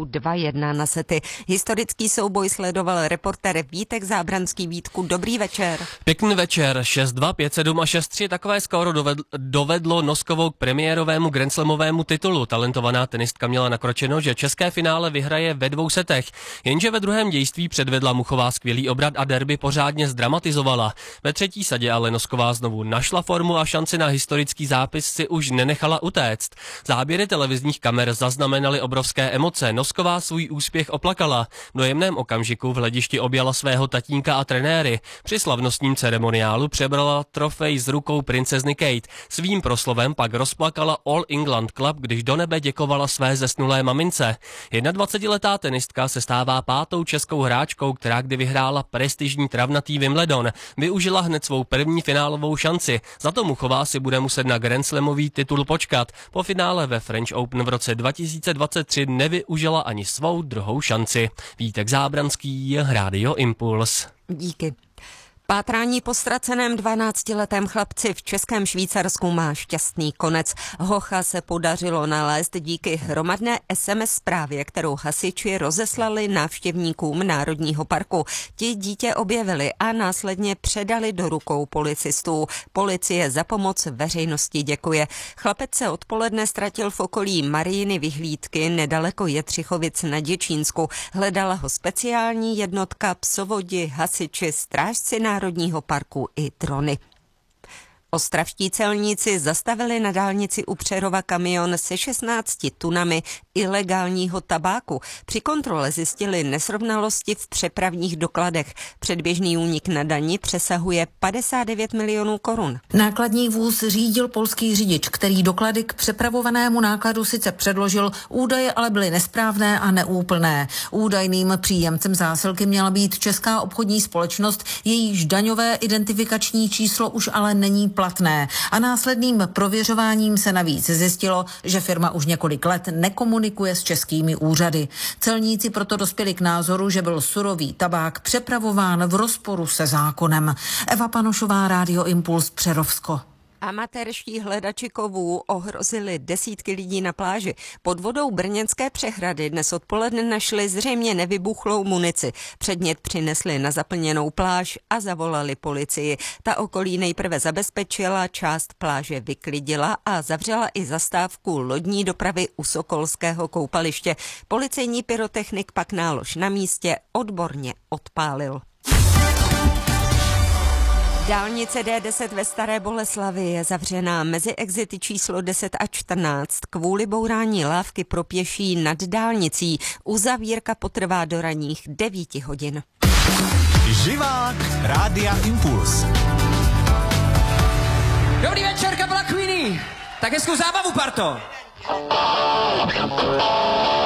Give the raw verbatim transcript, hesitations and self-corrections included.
Kanadou dva jedna na sety. Historický souboj sledoval reportér Vítek Zábranský. Vítku, dobrý večer. Pěkný večer, šest dva, pět sedm a šest tři, takové skóro dovedlo, dovedlo Noskovou k premiérovému grandslamovému titulu. Talentovaná tenistka měla nakročeno, že české finále vyhraje ve dvou setech, jenže ve druhém dějství předvedla Muchová skvělý obrat a derby pořádně zdramatizovala. Ve třetí sadě ale Nosková znovu našla formu a šanci na historický zápis si už nenechala utéct. Záběry televizních kamer zaznamenaly obrovské emoce. Nosková svůj úspěch oplakala. V dojemném okamžiku v hledišti objala svého tatínka a trenéry. Při slavnostním ceremoniálu přebrala trofej z rukou princezny Kate. Svým proslovem pak rozplakala All England Club, když do nebe děkovala své zesnulé mamince. jednadvacetiletá tenistka se stává pátou českou hráčkou, která kdy vyhrála prestižní travnatý Wimbledon. Využila hned svou první finálovou šanci. Za to Muchová si bude muset na grandslamový titul počkat. Po finále ve French Open v roce dva tisíce dvacet tři nevyužila ani svou druhou šanci. Vítek Zábranský, Rádio Impuls. Díky. Pátrání po ztraceném dvanáctiletém chlapci v Českém Švýcarsku má šťastný konec. Hocha se podařilo nalézt díky hromadné es em es zprávě, kterou hasiči rozeslali návštěvníkům Národního parku. Ti dítě objevili a následně předali do rukou policistů. Policie za pomoc veřejnosti děkuje. Chlapec se odpoledne ztratil v okolí Marijiny vyhlídky nedaleko Jetřichovic na Děčínsku. Hledala ho speciální jednotka, psovodi, hasiči, strážci Národního parku i drony. Ostravští celníci zastavili na dálnici u Přerova kamion se šestnácti tunami ilegálního tabáku. Při kontrole zjistili nesrovnalosti v přepravních dokladech. Předběžný únik na dani přesahuje padesát devět milionů korun. Nákladní vůz řídil polský řidič, který doklady k přepravovanému nákladu sice předložil, údaje ale byly nesprávné a neúplné. Údajným příjemcem zásilky měla být česká obchodní společnost, jejíž daňové identifikační číslo už ale není platné. A následným prověřováním se navíc zjistilo, že firma už několik let nekomunikuje s českými úřady. Celníci proto dospěli k názoru, že byl surový tabák přepravován v rozporu se zákonem. Eva Panošová, Rádio Impuls, Přerovsko. Amatérští hledači kovů ohrozili desítky lidí na pláži. Pod vodou Brněnské přehrady dnes odpoledne našli zřejmě nevybuchlou munici. Předmět přinesli na zaplněnou pláž a zavolali policii. Ta okolí nejprve zabezpečila, část pláže vyklidila a zavřela i zastávku lodní dopravy u Sokolského koupaliště. Policejní pyrotechnik pak nálož na místě odborně odpálil. Dálnice D deset ve Staré Boleslavi je zavřená mezi exity číslo deset a čtrnáct kvůli bourání lávky pro pěší nad dálnicí. Uzavírka potrvá do ranních devíti hodin. Živák Rádia Impuls. Dobrý večer, kapela Queenie. Tak hezkou zábavu, parto.